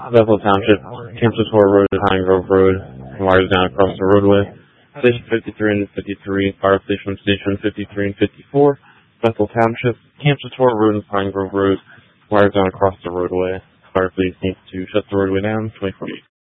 Bethel Township, Camp Sator Road to Pine Grove Road, wires down across the roadway. Station 53 and 53, Fire Station 53 and 54, Bethel Township, Camp Sator Road and Pine Grove Road, wires down across the roadway. Fire Police needs to shut the roadway down 24/8.